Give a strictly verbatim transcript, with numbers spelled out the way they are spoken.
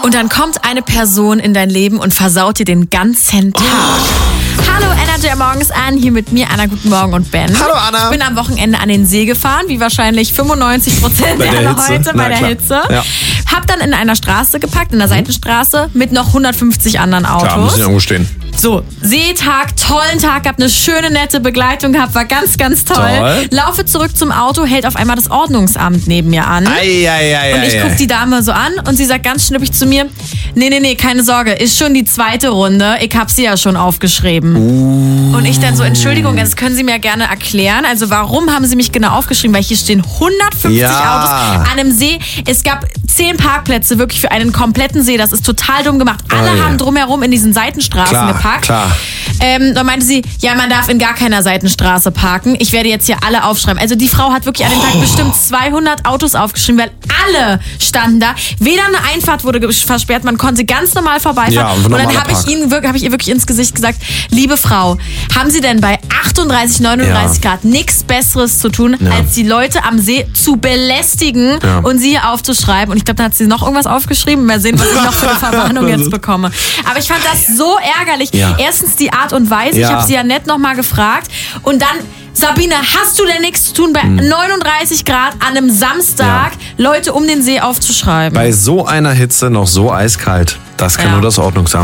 Und dann kommt eine Person in dein Leben und versaut dir den ganzen Tag. Oh. Hallo, Energy morgens an, hier mit mir, Anna, guten Morgen und Ben. Hallo, Anna. Ich bin am Wochenende an den See gefahren, wie wahrscheinlich fünfundneunzig Prozent der, der Leute bei Na, der klar. Hitze. Ja. Hab dann in einer Straße geparkt, in der Seitenstraße, mit noch hundertfünfzig anderen Autos. Klar, müssen ja irgendwo stehen. So, Seetag, tollen Tag gehabt, eine schöne, nette Begleitung gehabt, war ganz, ganz toll. Toll. Laufe zurück zum Auto, hält auf einmal das Ordnungsamt neben mir an. Ei, ei, ei, Und ich ei, guck ei. die Dame so an und sie sagt ganz schnippig zu mir, nee, nee, nee, keine Sorge, ist schon die zweite Runde, ich hab sie ja schon aufgeschrieben. Uh. Und ich dann so, Entschuldigung, das können Sie mir gerne erklären, also warum haben Sie mich genau aufgeschrieben, weil hier stehen hundertfünfzig Ja. Autos an einem See, es gab zehn Parkplätze wirklich für einen kompletten See, das ist total dumm gemacht, alle Oh, ja. haben drumherum in diesen Seitenstraßen Klar, geparkt. klar. Ähm, dann meinte sie, ja, man darf in gar keiner Seitenstraße parken. Ich werde jetzt hier alle aufschreiben. Also die Frau hat wirklich an dem Tag bestimmt zweihundert Autos aufgeschrieben, weil alle standen da. Weder eine Einfahrt wurde ge- versperrt, man konnte ganz normal vorbeifahren. Ja, und dann normaler habe ich, Park. ihnen wirk- hab ich ihr wirklich ins Gesicht gesagt, liebe Frau, haben Sie denn bei achtunddreißig, neununddreißig Ja. Grad nichts Besseres zu tun, Ja. als die Leute am See zu belästigen Ja. und sie hier aufzuschreiben? Und ich glaube, dann hat sie noch irgendwas aufgeschrieben. Mal sehen, was ich noch für eine Verwarnung jetzt bekomme. Aber ich fand das so ärgerlich. Ja. Erstens die Art und Weise. Ich Ja. habe sie ja nett nochmal gefragt. Und dann, Sabine, hast du denn nichts zu tun, bei neununddreißig Grad an einem Samstag Leute um den See aufzuschreiben? Bei so einer Hitze noch so eiskalt, das kann Ja. nur das Ordnungsamt.